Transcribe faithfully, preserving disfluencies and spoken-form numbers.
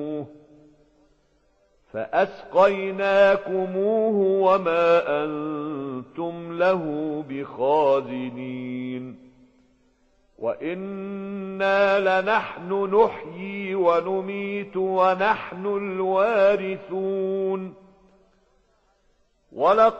فأسقيناكموه وما أنتم له بخازنين وإنا لنحن نحيي ونميت ونحن الوارثون. ولقد